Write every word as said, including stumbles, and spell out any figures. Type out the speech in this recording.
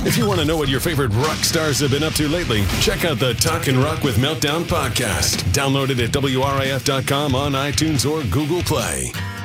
If you want to know what your favorite rock stars have been up to lately, check out the Talkin' Rock with Meltdown podcast. Download it at W R I F dot com on iTunes or Google Play.